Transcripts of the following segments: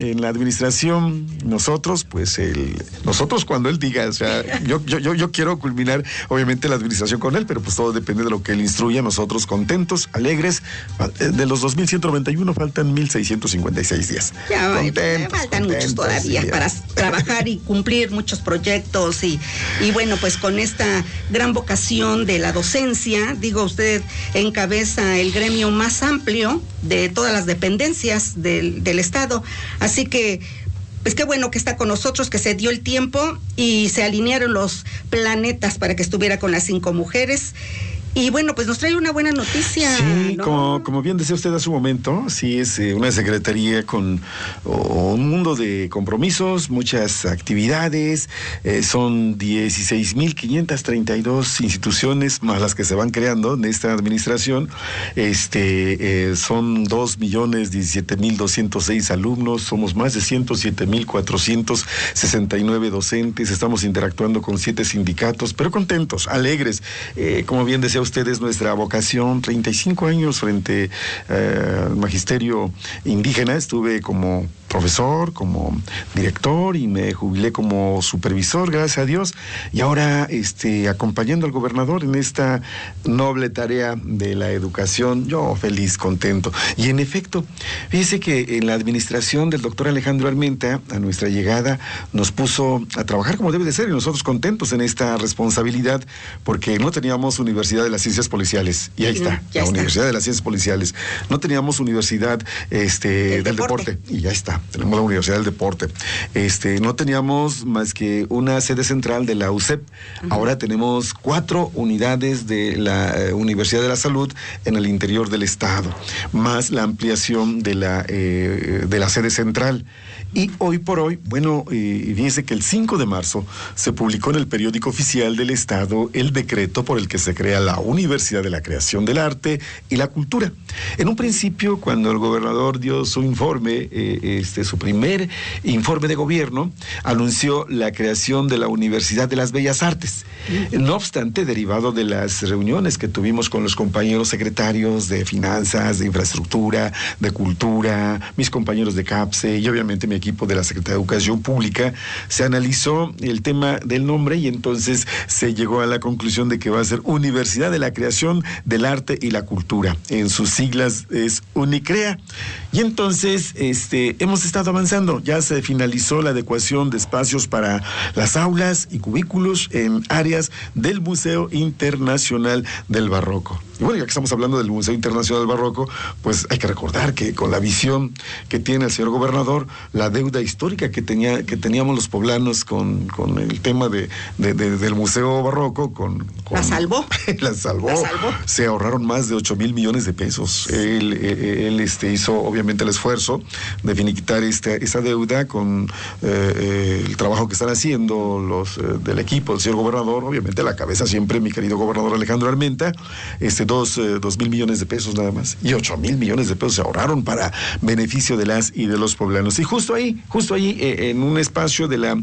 en la administración, nosotros cuando él diga, o sea, yo quiero culminar obviamente la administración con él, pero pues todo depende de lo que él instruya. Nosotros contentos, alegres. De los 2.191 faltan 1.656 días. Ya, faltan muchos todavía para trabajar y cumplir muchos proyectos y bueno, pues con esta gran vocación de la docencia, digo, usted encabeza el gremio más amplio de todas las dependencias del Estado, así que pues qué bueno que está con nosotros, que se dio el tiempo y se alinearon los planetas para que estuviera con las 5 mujeres. Y bueno, pues nos trae una buena noticia. Sí, ¿no? como bien decía usted hace un momento, sí es una secretaría con un mundo de compromisos, muchas actividades, son 16.532 instituciones más las que se van creando en esta administración, son 2.017.206 alumnos, somos más de 107.469 docentes, estamos interactuando con 7 sindicatos, pero contentos, alegres, como bien decía usted, es nuestra vocación. 35 años frente al magisterio indígena, estuve como profesor, como director y me jubilé como supervisor, gracias a Dios, y ahora acompañando al gobernador en esta noble tarea de la educación, yo feliz, contento. Y en efecto, fíjese que en la administración del doctor Alejandro Armenta, a nuestra llegada, nos puso a trabajar como debe de ser, y nosotros contentos en esta responsabilidad, porque no teníamos Universidad de las Ciencias Policiales, y ahí está, la Universidad de las Ciencias Policiales. No teníamos Universidad del Deporte, y ya está. Tenemos la Universidad del Deporte. No teníamos más que una sede central de la UCEP. Ahora tenemos 4 unidades de la Universidad de la Salud en el interior del estado, más la ampliación de la sede central. Y hoy por hoy, bueno, fíjense que el 5 de marzo se publicó en el periódico oficial del estado el decreto por el que se crea la Universidad de la Creación del Arte y la Cultura. En un principio, cuando el gobernador dio su informe, su primer informe de gobierno, anunció la creación de la Universidad de las Bellas Artes. No obstante, derivado de las reuniones que tuvimos con los compañeros secretarios de Finanzas, de Infraestructura, de Cultura, mis compañeros de CAPSE y obviamente mi equipo de la Secretaría de Educación Pública, se analizó el tema del nombre y entonces se llegó a la conclusión de que va a ser Universidad de la Creación del Arte y la Cultura. En sus siglas es UNICREA. Y entonces hemos estado avanzando. Ya se finalizó la adecuación de espacios para las aulas y cubículos en áreas del Museo Internacional del Barroco. Y bueno, ya que estamos hablando del Museo Internacional del Barroco, pues hay que recordar que con la visión que tiene el señor gobernador, la deuda histórica que teníamos los poblanos con el tema del Museo Barroco, la salvó. La salvó. Se ahorraron más de 8,000 millones de pesos. Él hizo obviamente el esfuerzo de finiquitar esa deuda con el trabajo que están haciendo los del equipo del señor gobernador, obviamente a la cabeza siempre mi querido gobernador Alejandro Armenta, 2,000 millones de pesos nada más, y 8,000 millones de pesos se ahorraron para beneficio de las y de los poblanos. Y justo ahí, en un espacio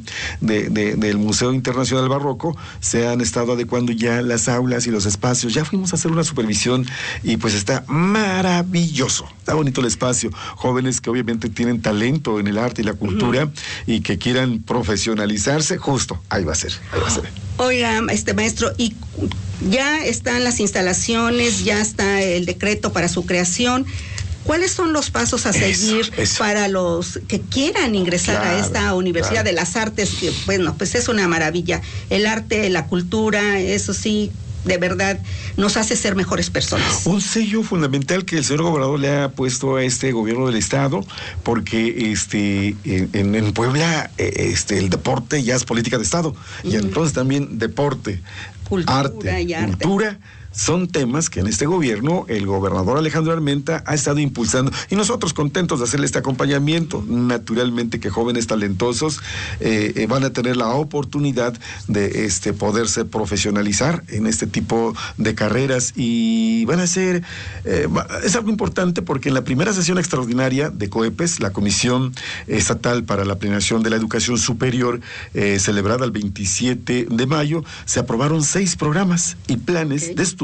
del Museo Internacional del Barroco, se han estado adecuando ya las aulas y los espacios. Ya fuimos a hacer una supervisión y pues está maravilloso, está bonito el espacio. Jóvenes que obviamente tienen talento en el arte y la cultura y que quieran profesionalizarse, justo, ahí va a ser. Oiga, maestro, y ya están las instalaciones, ya está el decreto para su creación. ¿Cuáles son los pasos a seguir para los que quieran ingresar a esta Universidad de las Artes? Que, bueno, pues es una maravilla. El arte, la cultura, eso sí, de verdad nos hace ser mejores personas. Un sello fundamental que el señor gobernador le ha puesto a este gobierno del estado, porque en Puebla el deporte ya es política de estado, y entonces también deporte, arte, cultura, son temas que en este gobierno el gobernador Alejandro Armenta ha estado impulsando y nosotros contentos de hacerle este acompañamiento. Naturalmente que jóvenes talentosos van a tener la oportunidad de poderse profesionalizar en este tipo de carreras y van a ser, es algo importante porque en la primera sesión extraordinaria de COEPES, la Comisión Estatal para la Planeación de la Educación Superior, celebrada el 27 de mayo, se aprobaron 6 programas y planes de estudio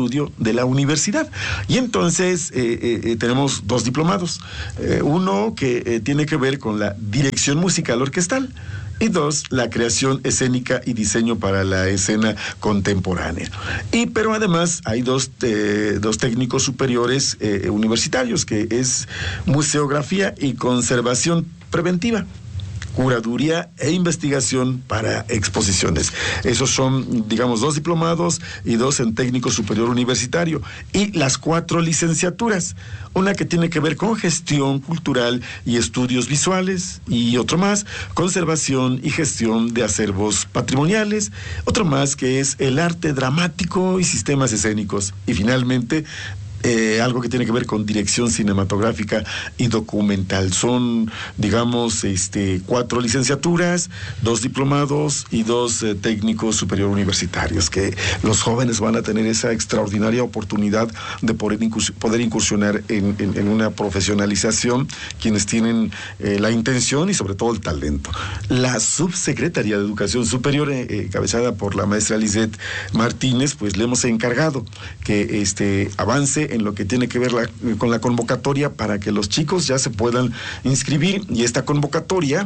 estudio de la universidad. Y entonces tenemos 2 diplomados. Uno que tiene que ver con la dirección musical orquestal, y 2, la creación escénica y diseño para la escena contemporánea. Pero además hay dos técnicos superiores universitarios, que es museografía y conservación preventiva, curaduría e investigación para exposiciones. Esos son, digamos, 2 diplomados y 2 en técnico superior universitario. Y las 4 licenciaturas, una que tiene que ver con gestión cultural y estudios visuales, y otro más, conservación y gestión de acervos patrimoniales, otro más que es el arte dramático y sistemas escénicos, y finalmente algo que tiene que ver con dirección cinematográfica y documental. Son, digamos, 4 licenciaturas, 2 diplomados y 2 técnicos superior universitarios, que los jóvenes van a tener esa extraordinaria oportunidad de poder incursionar en una profesionalización, quienes tienen la intención y sobre todo el talento. La Subsecretaría de Educación Superior, encabezada por la maestra Lisette Martínez, pues le hemos encargado que avance en lo que tiene que ver con la convocatoria, para que los chicos ya se puedan inscribir, y esta convocatoria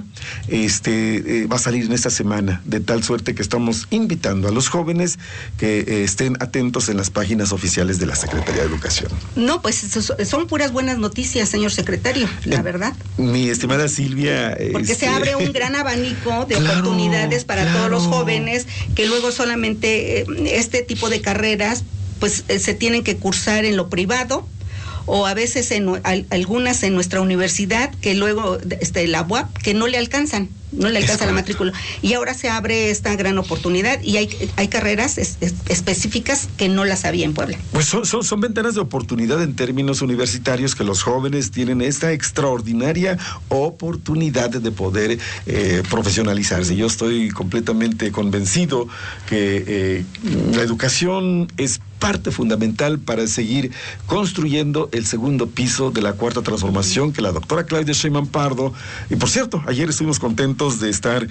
va a salir en esta semana, de tal suerte que estamos invitando a los jóvenes que estén atentos en las páginas oficiales de la Secretaría de Educación. No, pues son puras buenas noticias, señor secretario, la verdad. Mi estimada Silvia, porque se abre un gran abanico de oportunidades para todos los jóvenes, que luego solamente este tipo de carreras pues se tienen que cursar en lo privado, o a veces algunas en nuestra universidad, que luego la UAP, que no le alcanza la matrícula, y ahora se abre esta gran oportunidad, y hay carreras específicas que no las había en Puebla. Pues son ventanas de oportunidad en términos universitarios, que los jóvenes tienen esta extraordinaria oportunidad de poder profesionalizarse. Yo estoy completamente convencido que la educación es parte fundamental para seguir construyendo el segundo piso de la cuarta transformación, que la doctora Claudia Sheinbaum Pardo, y por cierto, ayer estuvimos contentos de estar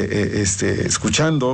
escuchando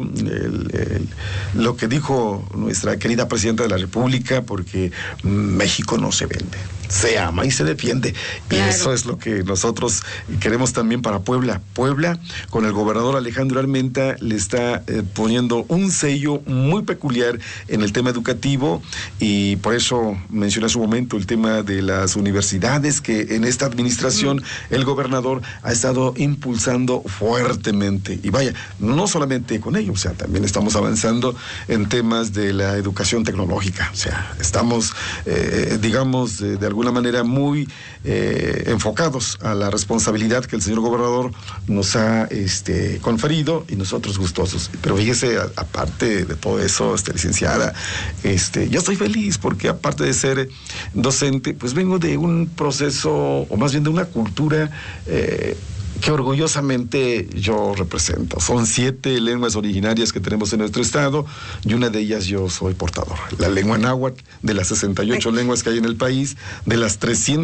lo que dijo nuestra querida presidenta de la República, porque México no se vende, se ama y se defiende. Claro. Y eso es lo que nosotros queremos también para Puebla. Puebla, con el gobernador Alejandro Armenta, le está poniendo un sello muy peculiar en el tema educativo, y por eso mencioné hace un momento el tema de las universidades, que en esta administración el gobernador ha estado impulsando fuertemente. Y vaya, no solamente con ello, o sea, también estamos avanzando en temas de la educación tecnológica. O sea, estamos, digamos, de alguna manera muy enfocados a la responsabilidad que el señor gobernador nos ha conferido, y nosotros gustosos. Pero fíjese, aparte de todo eso, licenciada, yo estoy feliz porque, aparte de ser docente, pues vengo de un proceso, o más bien de una cultura que orgullosamente yo represento. Son 7 lenguas originarias que tenemos en nuestro estado, y una de ellas yo soy portador. La lengua náhuatl, de las 68 lenguas que hay en el país, de las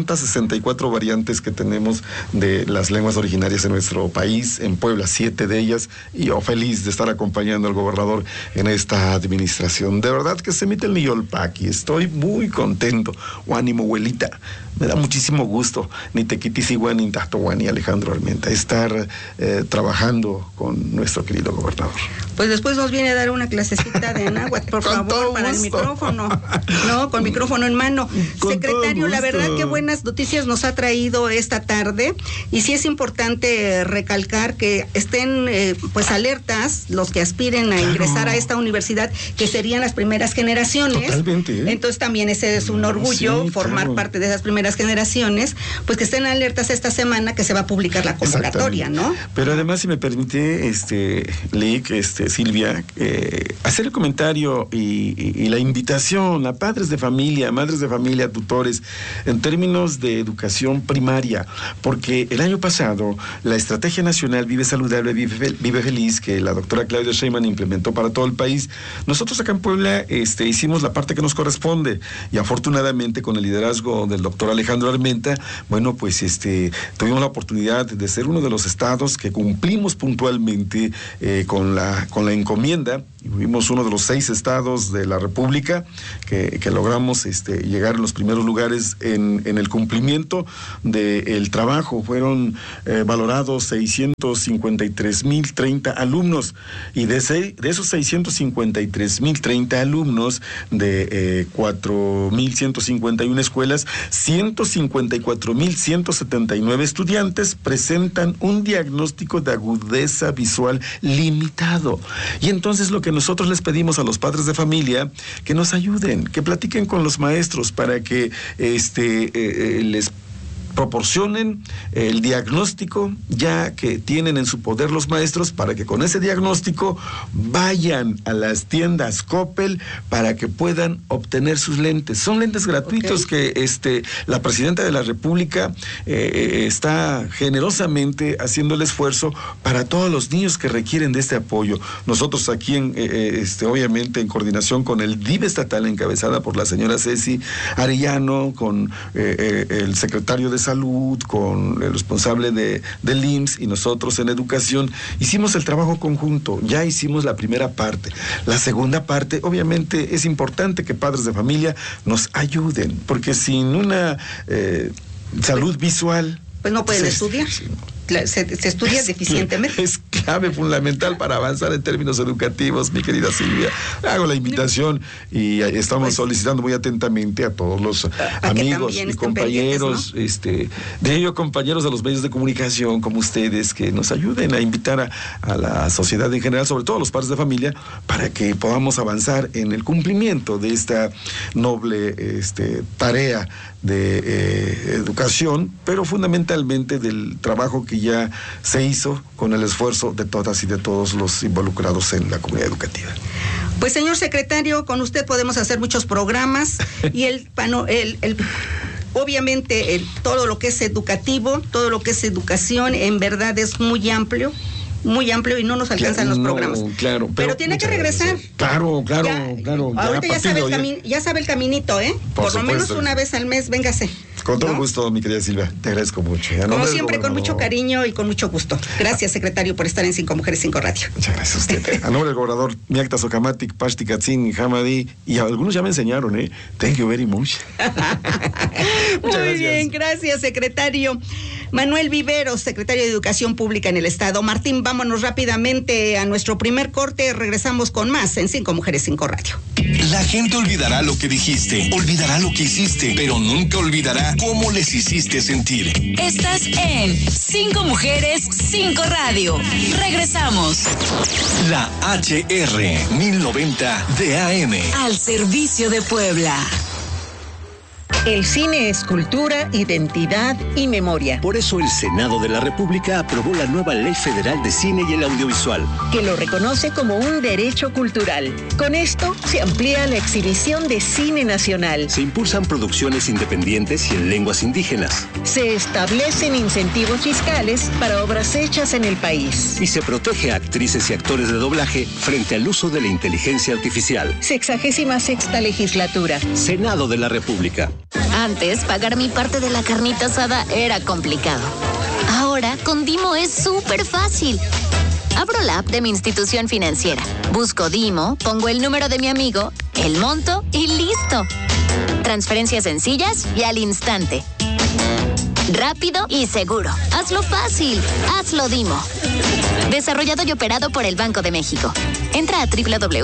364 variantes que tenemos de las lenguas originarias en nuestro país, en Puebla 7 de ellas, y yo feliz de estar acompañando al gobernador en esta administración. De verdad que se emite el Niyolpaqui, estoy muy contento. O ánimo, abuelita, me da muchísimo gusto, ni Tequitisihuan, ni Tahtohuan, ni Alejandro Armenta, estar trabajando con nuestro querido gobernador. Pues después nos viene a dar una clasecita de náhuatl, por favor, para el micrófono. No, con micrófono en mano. Secretario, la verdad que buenas noticias nos ha traído esta tarde, y sí es importante recalcar que estén pues alertas los que aspiren a ingresar a esta universidad, que serían las primeras generaciones. Totalmente. Entonces también ese es un orgullo, formar parte de esas primeras generaciones, pues que estén alertas esta semana que se va a publicar la convocatoria, ¿no? Pero además, si me permite, Lick, Silvia, hacer el comentario y la invitación a padres de familia, madres de familia, tutores, en términos de educación primaria, porque el año pasado la Estrategia Nacional Vive Saludable, Vive Feliz, que la doctora Claudia Sheinbaum implementó para todo el país, nosotros acá en Puebla hicimos la parte que nos corresponde, y afortunadamente con el liderazgo del doctor Alejandro Armenta, bueno, pues tuvimos la oportunidad de ser uno de los estados que cumplimos puntualmente con la encomienda fuimos uno de los 6 estados de la República que logramos llegar a los primeros lugares en el cumplimiento del trabajo. Fueron valorados 653,030 alumnos, y de esos 653,030 alumnos de 4,151 escuelas, 154,179 estudiantes presentan un diagnóstico de agudeza visual limitado. Y entonces lo que nosotros les pedimos a los padres de familia, que nos ayuden, que platiquen con los maestros para que les proporcionen el diagnóstico ya que tienen en su poder los maestros, para que con ese diagnóstico vayan a las tiendas Coppel para que puedan obtener sus lentes. Son lentes gratuitos que la Presidenta de la República está generosamente haciendo el esfuerzo para todos los niños que requieren de este apoyo. Nosotros aquí, obviamente en coordinación con el DIF estatal encabezada por la señora Ceci Arellano, con el secretario de Salud, con el responsable del IMSS y nosotros en Educación, hicimos el trabajo conjunto. Ya hicimos la primera parte. La segunda parte, obviamente, es importante que padres de familia nos ayuden, porque sin una salud visual, pues no pueden estudiar. Se estudia deficientemente. Es clave fundamental para avanzar en términos educativos, mi querida Silvia. Hago la invitación y estamos solicitando muy atentamente a todos los amigos y compañeros, compañeros de los medios de comunicación como ustedes, que nos ayuden a invitar a la sociedad en general, sobre todo a los padres de familia, para que podamos avanzar en el cumplimiento de esta noble tarea de educación, pero fundamentalmente del trabajo que ya se hizo con el esfuerzo de todas y de todos los involucrados en la comunidad educativa. Pues, señor secretario, con usted podemos hacer muchos programas y obviamente todo lo que es educativo, todo lo que es educación, en verdad es muy amplio y no nos alcanzan los programas. Claro, pero tiene que regresar. Claro. Ahorita ya sabe el caminito, Por lo menos una vez al mes, véngase. Con todo gusto, mi querida Silvia, te agradezco mucho. Como siempre, con mucho cariño y con mucho gusto. Gracias, secretario, por estar en 5 Mujeres, 5 Radio. Muchas gracias a usted. A nombre del gobernador Miacta Socamatic, Pashti Katzin, Hamadi, y algunos ya me enseñaron, Thank you very much. Muy bien, gracias, secretario. Manuel Viveros, secretario de Educación Pública en el Estado. Martín, vámonos rápidamente a nuestro primer corte. Regresamos con más en 5 Mujeres, 5 Radio. La gente olvidará lo que dijiste, olvidará lo que hiciste, pero nunca olvidará cómo les hiciste sentir. Estás en 5 Mujeres, 5 Radio. Regresamos. La HR 1090 de AM. Al servicio de Puebla. El cine es cultura, identidad y memoria. Por eso el Senado de la República aprobó la nueva Ley Federal de Cine y el Audiovisual, que lo reconoce como un derecho cultural. Con esto se amplía la exhibición de cine nacional. Se impulsan producciones independientes y en lenguas indígenas. Se establecen incentivos fiscales para obras hechas en el país. Y se protege a actrices y actores de doblaje frente al uso de la inteligencia artificial. 66ª legislatura. Senado de la República. Antes, pagar mi parte de la carnita asada era complicado. Ahora, con Dimo es súper fácil. Abro la app de mi institución financiera, busco Dimo, pongo el número de mi amigo, el monto y listo. Transferencias sencillas y al instante. Rápido y seguro. Hazlo fácil. Hazlo Dimo. Desarrollado y operado por el Banco de México. Entra a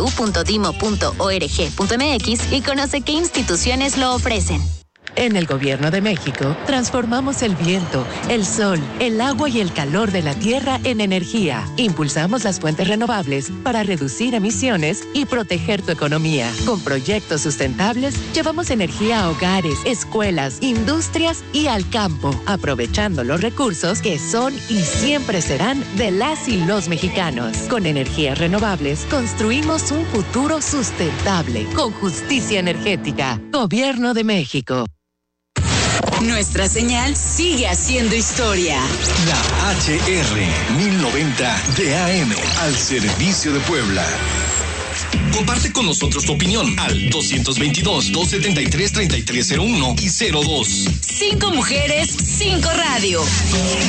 www.dimo.org.mx y conoce qué instituciones lo ofrecen. En el Gobierno de México, transformamos el viento, el sol, el agua y el calor de la tierra en energía. Impulsamos las fuentes renovables para reducir emisiones y proteger tu economía. Con proyectos sustentables, llevamos energía a hogares, escuelas, industrias y al campo, aprovechando los recursos que son y siempre serán de las y los mexicanos. Con energías renovables, construimos un futuro sustentable, con justicia energética. Gobierno de México. Nuestra señal sigue haciendo historia. La HR 1090 de AM, al servicio de Puebla. Comparte con nosotros tu opinión al 222-273-3301 y 02. 5 Mujeres, 5 Radio.